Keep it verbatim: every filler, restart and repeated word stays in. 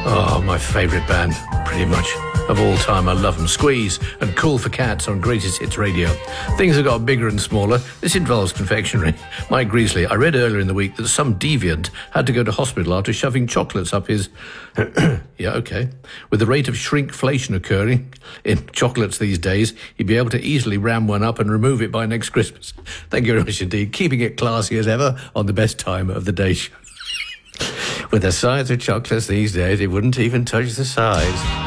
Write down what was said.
Oh, my favourite band, pretty much, of all time. I love them. Squeeze and Cool for Cats on Greatest Hits Radio. Things have got bigger and smaller. This involves confectionery. Mike Greasley, I read earlier in the week that some deviant had to go to hospital after shoving chocolates up his... yeah, OK. With the rate of shrinkflation occurring in chocolates these days, he'd be able to easily ram one up and remove it by next Christmas. Thank you very much indeed. Keeping it classy as ever on the best time of the day show. With the size of chocolates these days, it wouldn't even touch the size.